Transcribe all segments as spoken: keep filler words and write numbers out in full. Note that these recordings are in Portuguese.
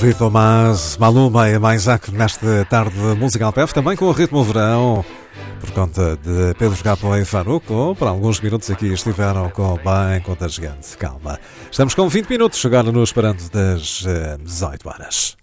Rita Mas, Maluma e Maisak nesta tarde musical P F, também com o ritmo verão, por conta de Pedro Capó e Faruco. Por alguns minutos aqui estiveram com bem contagiante. Calma. Estamos com vinte minutos, agora nos parando das uh, dezoito horas.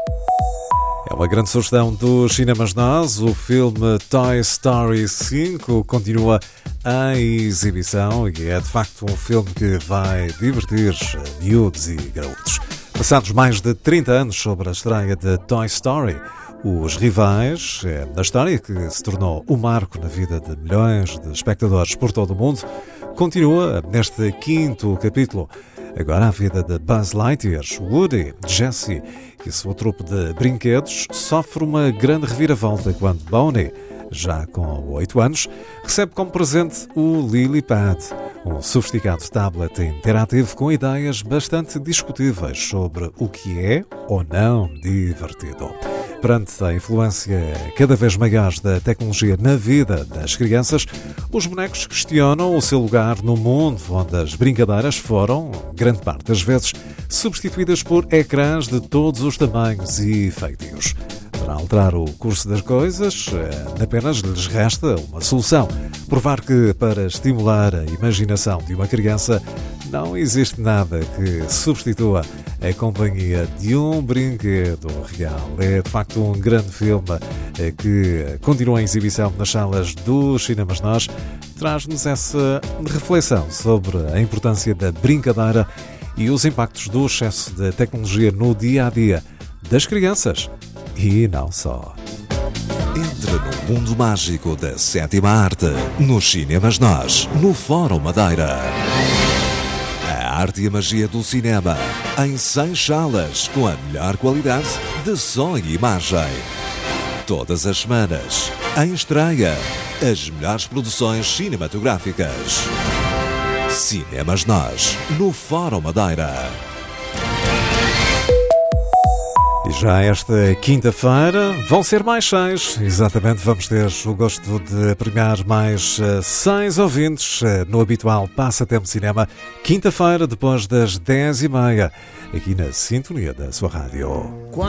É uma grande sugestão dos cinemas nós. O filme Toy Story cinco continua em exibição e é de facto um filme que vai divertir miúdos e graúdos. Passados mais de trinta anos sobre a estreia de Toy Story, os rivais, é da história que se tornou um marco na vida de milhões de espectadores por todo o mundo, continua neste quinto capítulo. Agora a vida de Buzz Lightyear, Woody, Jessie e seu trupe de brinquedos sofre uma grande reviravolta quando Bonnie, já com oito anos, recebe como presente o LilyPad, um sofisticado tablet interativo com ideias bastante discutíveis sobre o que é ou não divertido. Perante a influência cada vez maior da tecnologia na vida das crianças, os bonecos questionam o seu lugar no mundo onde as brincadeiras foram, grande parte das vezes, substituídas por ecrãs de todos os tamanhos e feitios. Para alterar o curso das coisas, apenas lhes resta uma solução: provar que, para estimular a imaginação de uma criança, não existe nada que substitua a companhia de um brinquedo real. É, de facto, um grande filme que continua em exibição nas salas dos cinemas nós. Traz-nos essa reflexão sobre a importância da brincadeira e os impactos do excesso de tecnologia no dia-a-dia das crianças. E não só. Entre no mundo mágico da sétima arte, nos cinemas nós, no Fórum Madeira. A arte e a magia do cinema, em cem salas, com a melhor qualidade de som e imagem. Todas as semanas, em estreia, as melhores produções cinematográficas. Cinemas nós, no Fórum Madeira. E já esta quinta-feira vão ser mais seis. Exatamente, vamos ter o gosto de premiar mais uh, seis ouvintes uh, no habitual Passatempo Cinema, quinta-feira, depois das dez e meia, aqui na sintonia da sua rádio.